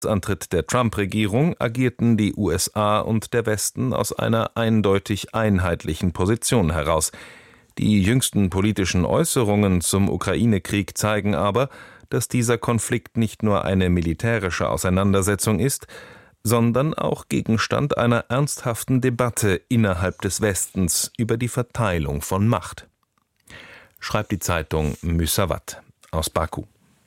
Antritt der Trump-Regierung agierten die USA und der Westen aus einer eindeutig einheitlichen Position heraus. Die jüngsten politischen Äußerungen zum Ukraine-Krieg zeigen aber, dass dieser Konflikt nicht nur eine militärische Auseinandersetzung ist, sondern auch Gegenstand einer ernsthaften Debatte innerhalb des Westens über die Verteilung von Macht. Schreibt die Zeitung Müsavat aus Baku.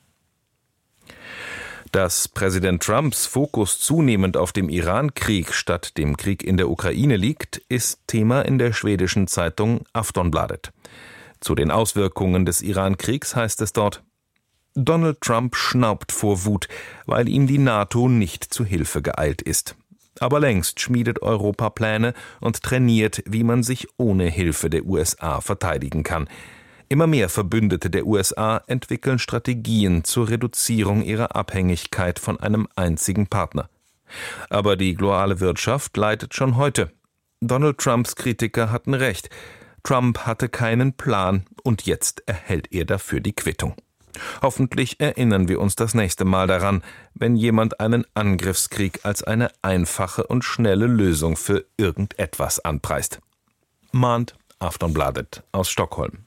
Dass Präsident Trumps Fokus zunehmend auf dem Iran-Krieg statt dem Krieg in der Ukraine liegt, ist Thema in der schwedischen Zeitung Aftonbladet. Zu den Auswirkungen des Iran-Kriegs heißt es dort: Donald Trump schnaubt vor Wut, weil ihm die NATO nicht zu Hilfe geeilt ist. Aber längst schmiedet Europa Pläne und trainiert, wie man sich ohne Hilfe der USA verteidigen kann. Immer mehr Verbündete der USA entwickeln Strategien zur Reduzierung ihrer Abhängigkeit von einem einzigen Partner. Aber die globale Wirtschaft leidet schon heute. Donald Trumps Kritiker hatten recht. Trump hatte keinen Plan und jetzt erhält er dafür die Quittung. Hoffentlich erinnern wir uns das nächste Mal daran, wenn jemand einen Angriffskrieg als eine einfache und schnelle Lösung für irgendetwas anpreist. Mahnt Aftonbladet aus Stockholm.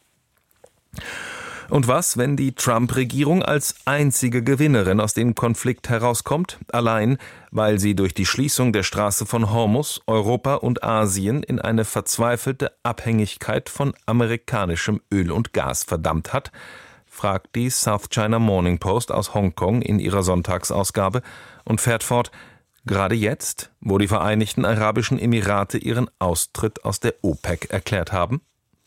Und was, wenn die Trump-Regierung als einzige Gewinnerin aus dem Konflikt herauskommt, allein weil sie durch die Schließung der Straße von Hormuz Europa und Asien in eine verzweifelte Abhängigkeit von amerikanischem Öl und Gas verdammt hat, fragt die South China Morning Post aus Hongkong in ihrer Sonntagsausgabe und fährt fort: Gerade jetzt, wo die Vereinigten Arabischen Emirate ihren Austritt aus der OPEC erklärt haben?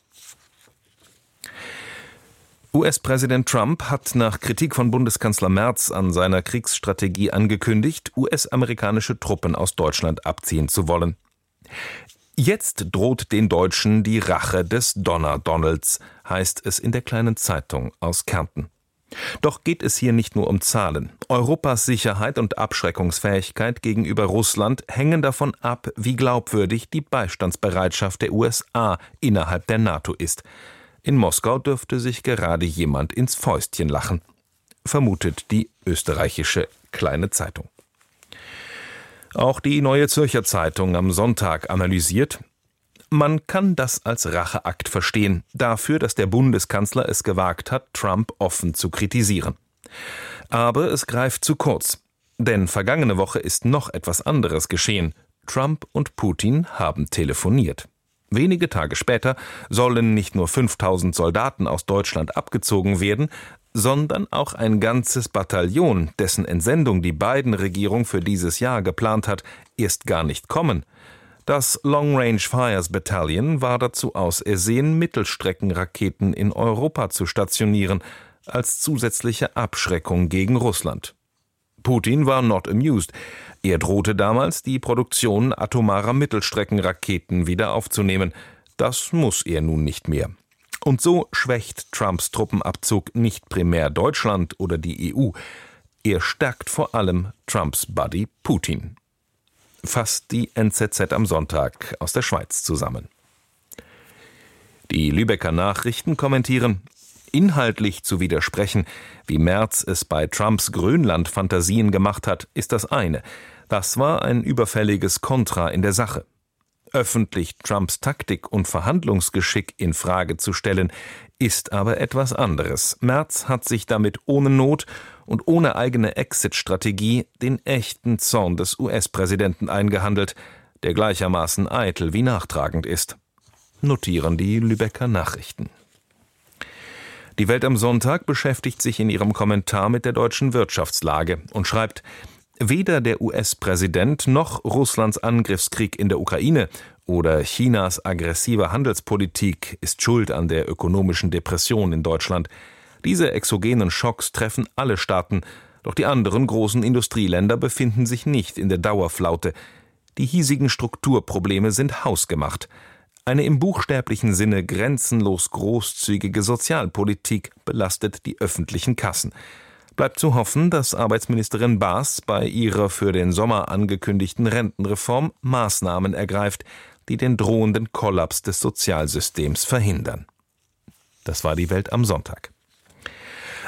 US-Präsident Trump hat nach Kritik von Bundeskanzler Merz an seiner Kriegsstrategie angekündigt, US-amerikanische Truppen aus Deutschland abziehen zu wollen. Jetzt droht den Deutschen die Rache des Donner-Donalds, heißt es in der kleinen Zeitung aus Kärnten. Doch geht es hier nicht nur um Zahlen. Europas Sicherheit und Abschreckungsfähigkeit gegenüber Russland hängen davon ab, wie glaubwürdig die Beistandsbereitschaft der USA innerhalb der NATO ist. In Moskau dürfte sich gerade jemand ins Fäustchen lachen, vermutet die österreichische kleine Zeitung. Auch die Neue Zürcher Zeitung am Sonntag analysiert: Man kann das als Racheakt verstehen, dafür, dass der Bundeskanzler es gewagt hat, Trump offen zu kritisieren. Aber es greift zu kurz, denn vergangene Woche ist noch etwas anderes geschehen. Trump und Putin haben telefoniert. Wenige Tage später sollen nicht nur 5000 Soldaten aus Deutschland abgezogen werden, sondern auch ein ganzes Bataillon, dessen Entsendung die Biden-Regierung für dieses Jahr geplant hat, erst gar nicht kommen. Das Long Range Fires Battalion war dazu ausersehen, Mittelstreckenraketen in Europa zu stationieren, als zusätzliche Abschreckung gegen Russland. Putin war not amused. Er drohte damals, die Produktion atomarer Mittelstreckenraketen wieder aufzunehmen. Das muss er nun nicht mehr. Und so schwächt Trumps Truppenabzug nicht primär Deutschland oder die EU. Er stärkt vor allem Trumps Buddy Putin. Fasst die NZZ am Sonntag aus der Schweiz zusammen. Die Lübecker Nachrichten kommentieren: Inhaltlich zu widersprechen, wie Merz es bei Trumps Grönland-Fantasien gemacht hat, ist das eine. Das war ein überfälliges Kontra in der Sache. Öffentlich Trumps Taktik und Verhandlungsgeschick in Frage zu stellen, ist aber etwas anderes. Merz hat sich damit ohne Not und ohne eigene Exit-Strategie den echten Zorn des US-Präsidenten eingehandelt, der gleichermaßen eitel wie nachtragend ist. Notieren die Lübecker Nachrichten. Die Welt am Sonntag beschäftigt sich in ihrem Kommentar mit der deutschen Wirtschaftslage und schreibt: Weder der US-Präsident noch Russlands Angriffskrieg in der Ukraine oder Chinas aggressive Handelspolitik ist schuld an der ökonomischen Depression in Deutschland. Diese exogenen Schocks treffen alle Staaten, doch die anderen großen Industrieländer befinden sich nicht in der Dauerflaute. Die hiesigen Strukturprobleme sind hausgemacht. Eine im buchstäblichen Sinne grenzenlos großzügige Sozialpolitik belastet die öffentlichen Kassen. Bleibt zu hoffen, dass Arbeitsministerin Baas bei ihrer für den Sommer angekündigten Rentenreform Maßnahmen ergreift, die den drohenden Kollaps des Sozialsystems verhindern. Das war die Welt am Sonntag.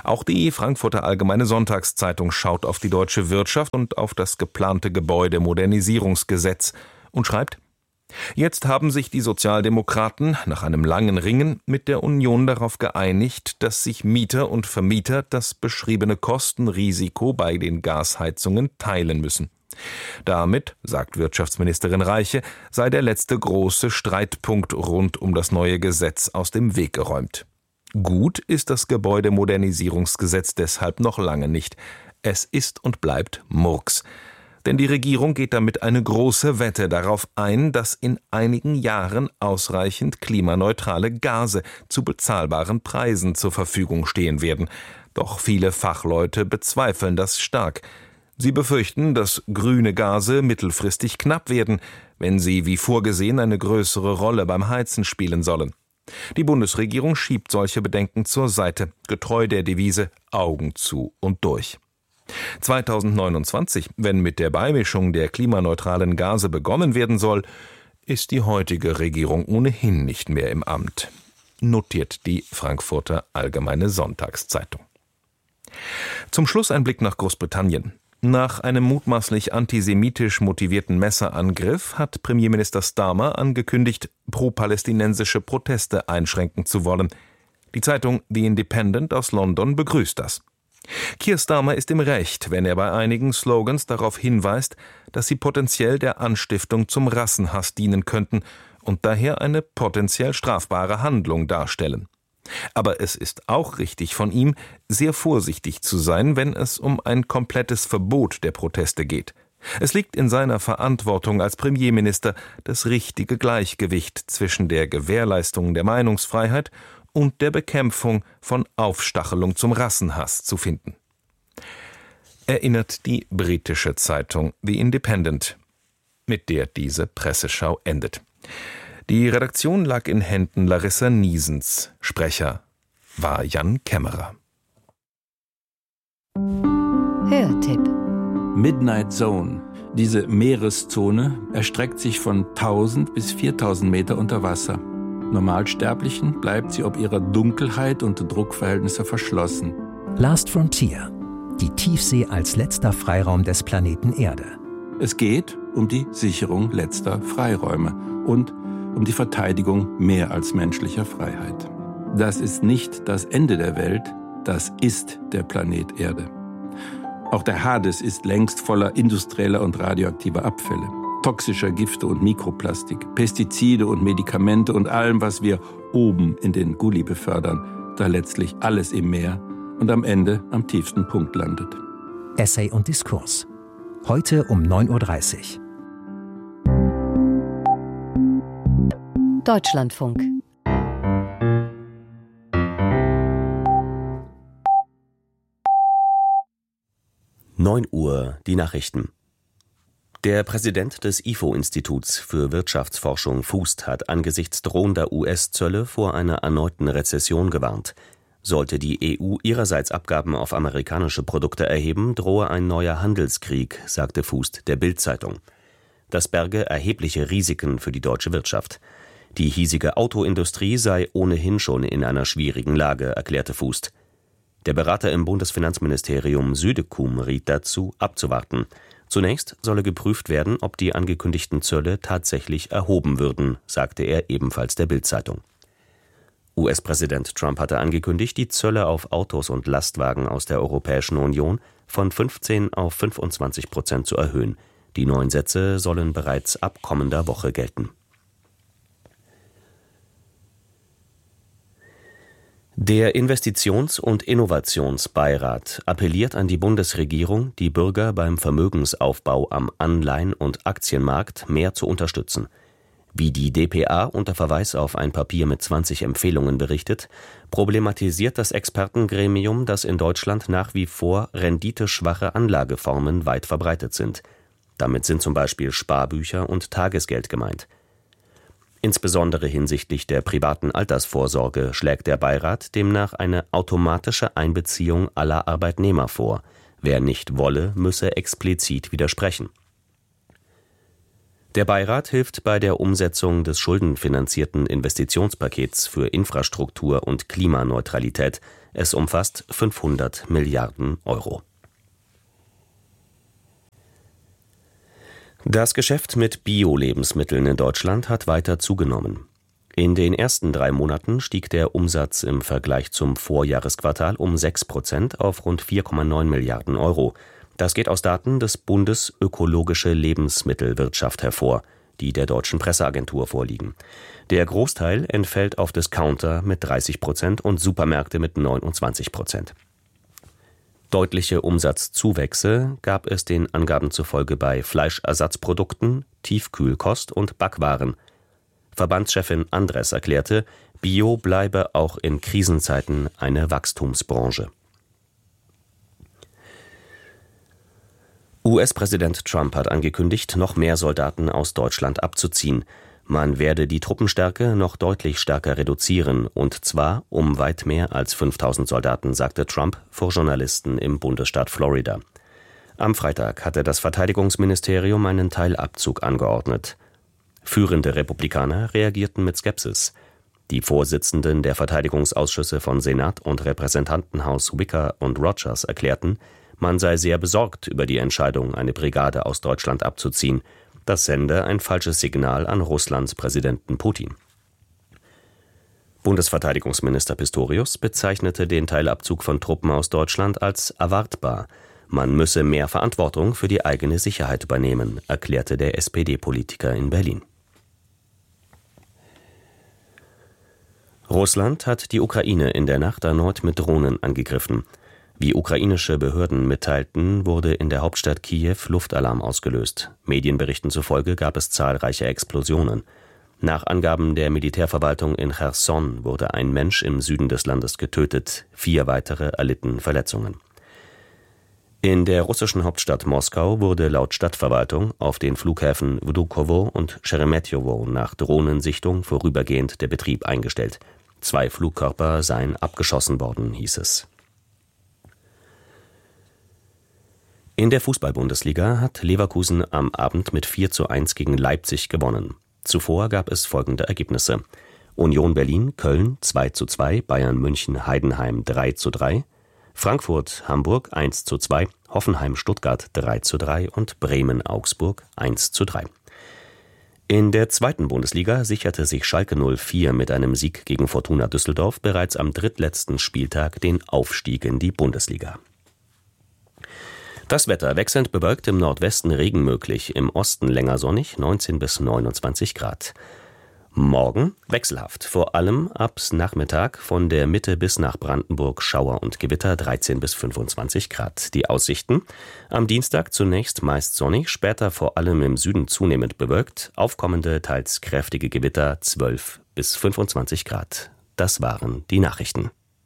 Auch die Frankfurter Allgemeine Sonntagszeitung schaut auf die deutsche Wirtschaft und auf das geplante Gebäudemodernisierungsgesetz und schreibt: Jetzt haben sich die Sozialdemokraten nach einem langen Ringen mit der Union darauf geeinigt, dass sich Mieter und Vermieter das beschriebene Kostenrisiko bei den Gasheizungen teilen müssen. Damit, sagt Wirtschaftsministerin Reiche, sei der letzte große Streitpunkt rund um das neue Gesetz aus dem Weg geräumt. Gut ist das Gebäudemodernisierungsgesetz deshalb noch lange nicht. Es ist und bleibt Murks. Denn die Regierung geht damit eine große Wette darauf ein, dass in einigen Jahren ausreichend klimaneutrale Gase zu bezahlbaren Preisen zur Verfügung stehen werden. Doch viele Fachleute bezweifeln das stark. Sie befürchten, dass grüne Gase mittelfristig knapp werden, wenn sie wie vorgesehen eine größere Rolle beim Heizen spielen sollen. Die Bundesregierung schiebt solche Bedenken zur Seite, getreu der Devise Augen zu und durch. 2029, wenn mit der Beimischung der klimaneutralen Gase begonnen werden soll, ist die heutige Regierung ohnehin nicht mehr im Amt, notiert die Frankfurter Allgemeine Sonntagszeitung. Zum Schluss ein Blick nach Großbritannien. Nach einem mutmaßlich antisemitisch motivierten Messerangriff hat Premierminister Starmer angekündigt, pro-palästinensische Proteste einschränken zu wollen. Die Zeitung The Independent aus London begrüßt das. Keir Starmer ist im Recht, wenn er bei einigen Slogans darauf hinweist, dass sie potenziell der Anstiftung zum Rassenhass dienen könnten und daher eine potenziell strafbare Handlung darstellen. Aber es ist auch richtig von ihm, sehr vorsichtig zu sein, wenn es um ein komplettes Verbot der Proteste geht. Es liegt in seiner Verantwortung als Premierminister, das richtige Gleichgewicht zwischen der Gewährleistung der Meinungsfreiheit und der Bekämpfung von Aufstachelung zum Rassenhass zu finden. Erinnert die britische Zeitung The Independent, mit der diese Presseschau endet. Die Redaktion lag in Händen Larissa Niesens. Sprecher war Jan Kämmerer. Hörtipp: Midnight Zone. Diese Meereszone erstreckt sich von 1000 bis 4000 Meter unter Wasser. Normalsterblichen bleibt sie ob ihrer Dunkelheit und Druckverhältnisse verschlossen. Last Frontier. Die Tiefsee als letzter Freiraum des Planeten Erde. Es geht um die Sicherung letzter Freiräume und um die Verteidigung mehr als menschlicher Freiheit. Das ist nicht das Ende der Welt, das ist der Planet Erde. Auch der Hades ist längst voller industrieller und radioaktiver Abfälle, toxischer Gifte und Mikroplastik, Pestizide und Medikamente und allem, was wir oben in den Gully befördern, da letztlich alles im Meer und am Ende am tiefsten Punkt landet. Essay und Diskurs. Heute um 9:30 Uhr. Deutschlandfunk. Uhr, die Nachrichten. Der Präsident des IFO-Instituts für Wirtschaftsforschung FUST hat angesichts drohender US-Zölle vor einer erneuten Rezession gewarnt. Sollte die EU ihrerseits Abgaben auf amerikanische Produkte erheben, drohe ein neuer Handelskrieg, sagte FUST der Bild-Zeitung. Das berge erhebliche Risiken für die deutsche Wirtschaft. Die hiesige Autoindustrie sei ohnehin schon in einer schwierigen Lage, erklärte FUST. Der Berater im Bundesfinanzministerium Südekum riet dazu, abzuwarten. Zunächst solle geprüft werden, ob die angekündigten Zölle tatsächlich erhoben würden, sagte er ebenfalls der Bild-Zeitung. US-Präsident Trump hatte angekündigt, die Zölle auf Autos und Lastwagen aus der Europäischen Union von 15 auf 25% zu erhöhen. Die neuen Sätze sollen bereits ab kommender Woche gelten. Der Investitions- und Innovationsbeirat appelliert an die Bundesregierung, die Bürger beim Vermögensaufbau am Anleihen- und Aktienmarkt mehr zu unterstützen. Wie die dpa unter Verweis auf ein Papier mit 20 Empfehlungen berichtet, problematisiert das Expertengremium, dass in Deutschland nach wie vor renditeschwache Anlageformen weit verbreitet sind. Damit sind zum Beispiel Sparbücher und Tagesgeld gemeint. Insbesondere hinsichtlich der privaten Altersvorsorge schlägt der Beirat demnach eine automatische Einbeziehung aller Arbeitnehmer vor. Wer nicht wolle, müsse explizit widersprechen. Der Beirat hilft bei der Umsetzung des schuldenfinanzierten Investitionspakets für Infrastruktur und Klimaneutralität, Es umfasst 500 Milliarden Euro. Das Geschäft mit Bio-Lebensmitteln in Deutschland hat weiter zugenommen. In den ersten 3 Monaten stieg der Umsatz im Vergleich zum Vorjahresquartal um 6% auf rund 4,9 Milliarden Euro. Das geht aus Daten des Bundes Ökologische Lebensmittelwirtschaft hervor, die der Deutschen Presseagentur vorliegen. Der Großteil entfällt auf Discounter mit 30% und Supermärkte mit 29%. Deutliche Umsatzzuwächse gab es den Angaben zufolge bei Fleischersatzprodukten, Tiefkühlkost und Backwaren. Verbandschefin Andres erklärte, Bio bleibe auch in Krisenzeiten eine Wachstumsbranche. US-Präsident Trump hat angekündigt, noch mehr Soldaten aus Deutschland abzuziehen. Man werde die Truppenstärke noch deutlich stärker reduzieren, und zwar um weit mehr als 5.000 Soldaten, sagte Trump vor Journalisten im Bundesstaat Florida. Am Freitag hatte das Verteidigungsministerium einen Teilabzug angeordnet. Führende Republikaner reagierten mit Skepsis. Die Vorsitzenden der Verteidigungsausschüsse von Senat und Repräsentantenhaus Wicker und Rogers erklärten, man sei sehr besorgt über die Entscheidung, eine Brigade aus Deutschland abzuziehen. Das sende ein falsches Signal an Russlands Präsidenten Putin. Bundesverteidigungsminister Pistorius bezeichnete den Teilabzug von Truppen aus Deutschland als erwartbar. Man müsse mehr Verantwortung für die eigene Sicherheit übernehmen, erklärte der SPD-Politiker in Berlin. Russland hat die Ukraine in der Nacht erneut mit Drohnen angegriffen. Wie ukrainische Behörden mitteilten, wurde in der Hauptstadt Kiew Luftalarm ausgelöst. Medienberichten zufolge gab es zahlreiche Explosionen. Nach Angaben der Militärverwaltung in Cherson wurde ein Mensch im Süden des Landes getötet, 4 weitere erlitten Verletzungen. In der russischen Hauptstadt Moskau wurde laut Stadtverwaltung auf den Flughäfen Vnukovo und Scheremetjewo nach Drohnensichtung vorübergehend der Betrieb eingestellt. 2 Flugkörper seien abgeschossen worden, hieß es. In der Fußball-Bundesliga hat Leverkusen am Abend mit 4:1 gegen Leipzig gewonnen. Zuvor gab es folgende Ergebnisse: Union Berlin, Köln 2:2, Bayern München, Heidenheim 3:3, Frankfurt, Hamburg 1:2, Hoffenheim, Stuttgart 3:3 und Bremen, Augsburg 1:3. In der zweiten Bundesliga sicherte sich Schalke 04 mit einem Sieg gegen Fortuna Düsseldorf bereits am drittletzten Spieltag den Aufstieg in die Bundesliga. Das Wetter: wechselnd bewölkt, im Nordwesten Regen möglich, im Osten länger sonnig, 19 bis 29 Grad. Morgen wechselhaft, vor allem ab Nachmittag von der Mitte bis nach Brandenburg Schauer und Gewitter, 13 bis 25 Grad. Die Aussichten: am Dienstag zunächst meist sonnig, später vor allem im Süden zunehmend bewölkt, aufkommende, teils kräftige Gewitter, 12 bis 25 Grad. Das waren die Nachrichten.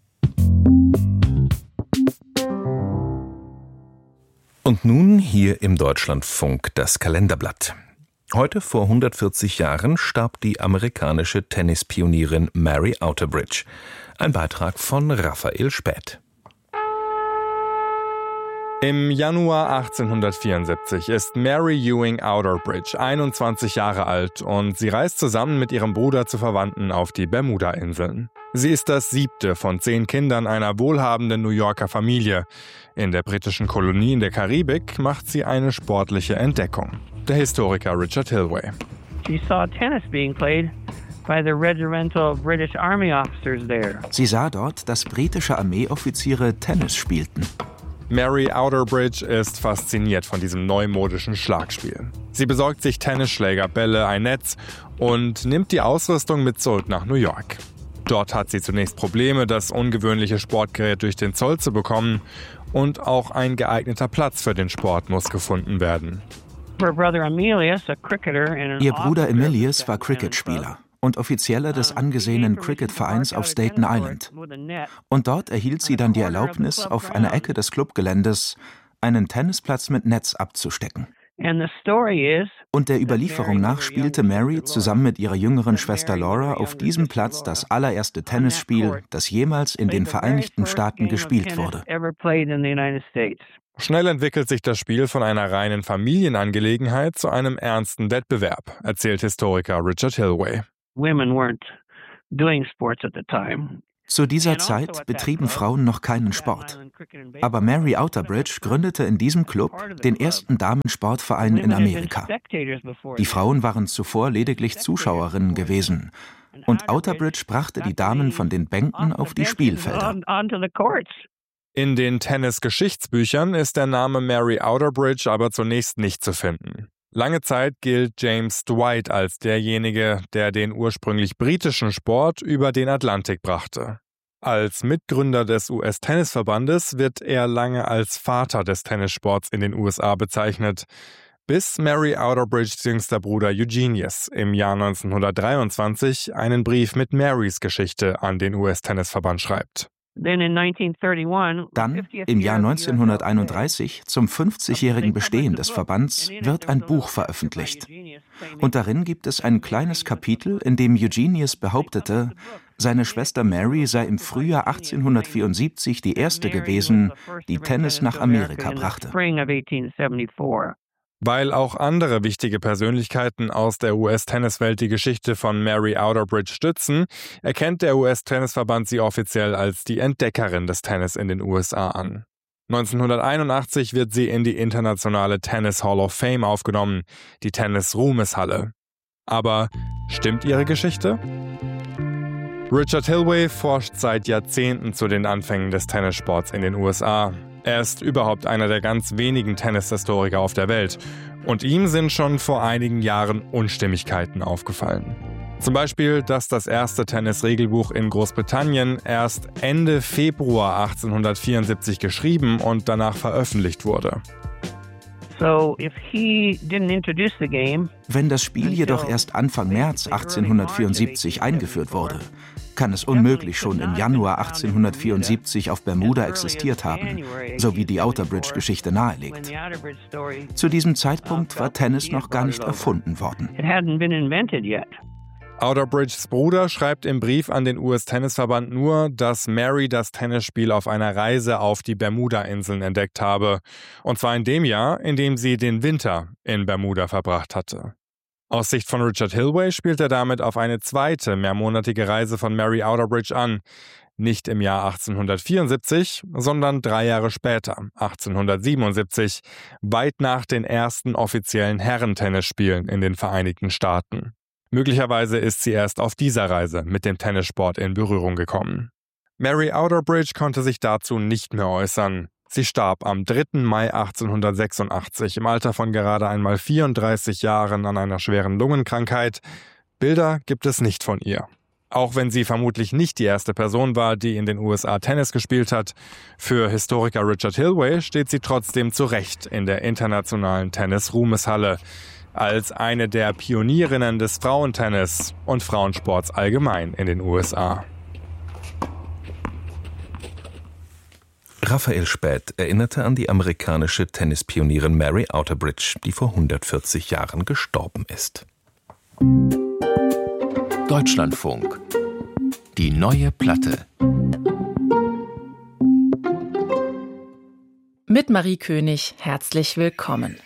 Und nun hier im Deutschlandfunk das Kalenderblatt. Heute vor 140 Jahren starb die amerikanische Tennispionierin Mary Outerbridge. Ein Beitrag von Raphael Späth. Im Januar 1874 ist Mary Ewing Outerbridge 21 Jahre alt und sie reist zusammen mit ihrem Bruder zu Verwandten auf die Bermuda-Inseln. Sie ist das 7. von 10 Kindern einer wohlhabenden New Yorker Familie. In der britischen Kolonie in der Karibik macht sie eine sportliche Entdeckung. Der Historiker Richard Hilway. She saw tennis being played by the regimental British Army officers there. Sie sah dort, dass britische Armeeoffiziere Tennis spielten. Mary Outerbridge ist fasziniert von diesem neumodischen Schlagspiel. Sie besorgt sich Tennisschläger, Bälle, ein Netz und nimmt die Ausrüstung mit zurück nach New York. Dort hat sie zunächst Probleme, das ungewöhnliche Sportgerät durch den Zoll zu bekommen, und auch ein geeigneter Platz für den Sport muss gefunden werden. Ihr Bruder Emilius war Cricketspieler und Offizieller des angesehenen Cricketvereins auf Staten Island. Und dort erhielt sie dann die Erlaubnis, auf einer Ecke des Clubgeländes einen Tennisplatz mit Netz abzustecken. Und der Überlieferung nach spielte Mary zusammen mit ihrer jüngeren Schwester Laura auf diesem Platz das allererste Tennisspiel, das jemals in den Vereinigten Staaten gespielt wurde. Schnell entwickelt sich das Spiel von einer reinen Familienangelegenheit zu einem ernsten Wettbewerb, erzählt Historiker Richard Hilway. Women weren't doing sports at the time. Zu dieser Zeit betrieben Frauen noch keinen Sport. Aber Mary Outerbridge gründete in diesem Club den ersten Damensportverein in Amerika. Die Frauen waren zuvor lediglich Zuschauerinnen gewesen. Und Outerbridge brachte die Damen von den Bänken auf die Spielfelder. In den Tennis-Geschichtsbüchern ist der Name Mary Outerbridge aber zunächst nicht zu finden. Lange Zeit gilt James Dwight als derjenige, der den ursprünglich britischen Sport über den Atlantik brachte. Als Mitgründer des US-Tennisverbandes wird er lange als Vater des Tennissports in den USA bezeichnet, bis Mary Outerbridges jüngster Bruder Eugenius im Jahr 1923 einen Brief mit Marys Geschichte an den US-Tennisverband schreibt. Dann, im Jahr 1931, zum 50-jährigen Bestehen des Verbands, wird ein Buch veröffentlicht. Und darin gibt es ein kleines Kapitel, in dem Eugenius behauptete, seine Schwester Mary sei im Frühjahr 1874 die erste gewesen, die Tennis nach Amerika brachte. Weil auch andere wichtige Persönlichkeiten aus der US-Tenniswelt die Geschichte von Mary Outerbridge stützen, erkennt der US-Tennisverband sie offiziell als die Entdeckerin des Tennis in den USA an. 1981 wird sie in die internationale Tennis Hall of Fame aufgenommen, die Tennis-Ruhmeshalle. Aber stimmt ihre Geschichte? Richard Hilway forscht seit Jahrzehnten zu den Anfängen des Tennissports in den USA. Er ist überhaupt einer der ganz wenigen Tennishistoriker auf der Welt. Und ihm sind schon vor einigen Jahren Unstimmigkeiten aufgefallen. Zum Beispiel, dass das erste Tennisregelbuch in Großbritannien erst Ende Februar 1874 geschrieben und danach veröffentlicht wurde. Wenn das Spiel jedoch erst Anfang März 1874 eingeführt wurde, kann es unmöglich schon im Januar 1874 auf Bermuda existiert haben, so wie die Outerbridge-Geschichte nahelegt. Zu diesem Zeitpunkt war Tennis noch gar nicht erfunden worden. Outerbridges Bruder schreibt im Brief an den US-Tennisverband nur, dass Mary das Tennisspiel auf einer Reise auf die Bermuda-Inseln entdeckt habe. Und zwar in dem Jahr, in dem sie den Winter in Bermuda verbracht hatte. Aus Sicht von Richard Hilway spielt er damit auf eine zweite, mehrmonatige Reise von Mary Outerbridge an. Nicht im Jahr 1874, sondern 3 Jahre später, 1877, weit nach den ersten offiziellen Herrentennisspielen in den Vereinigten Staaten. Möglicherweise ist sie erst auf dieser Reise mit dem Tennissport in Berührung gekommen. Mary Outerbridge konnte sich dazu nicht mehr äußern. Sie starb am 3. Mai 1886 im Alter von gerade einmal 34 Jahren an einer schweren Lungenkrankheit. Bilder gibt es nicht von ihr. Auch wenn sie vermutlich nicht die erste Person war, die in den USA Tennis gespielt hat, für Historiker Richard Hilway steht sie trotzdem zu Recht in der internationalen Tennis-Ruhmeshalle als eine der Pionierinnen des Frauentennis und Frauensports allgemein in den USA. Raphael Späth erinnerte an die amerikanische Tennispionierin Mary Outerbridge, die vor 140 Jahren gestorben ist. Deutschlandfunk. Die neue Platte. Mit Marie König herzlich willkommen.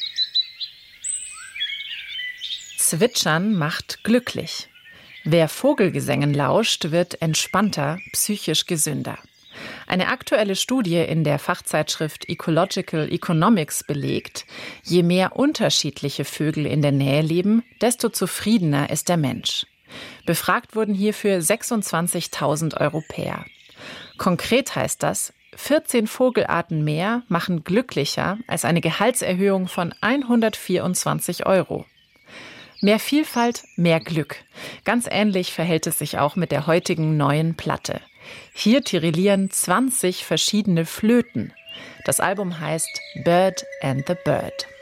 Zwitschern macht glücklich. Wer Vogelgesängen lauscht, wird entspannter, psychisch gesünder. Eine aktuelle Studie in der Fachzeitschrift Ecological Economics belegt, je mehr unterschiedliche Vögel in der Nähe leben, desto zufriedener ist der Mensch. Befragt wurden hierfür 26.000 Europäer. Konkret heißt das, 14 Vogelarten mehr machen glücklicher als eine Gehaltserhöhung von 124 €. Mehr Vielfalt, mehr Glück. Ganz ähnlich verhält es sich auch mit der heutigen neuen Platte. Hier tirillieren 20 verschiedene Flöten. Das Album heißt Bird and the Bird.